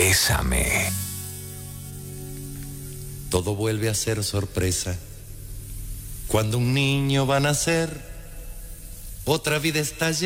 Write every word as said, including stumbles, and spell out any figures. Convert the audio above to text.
Bésame. Todo vuelve a ser sorpresa. Cuando un niño va a nacer, otra vida está llena.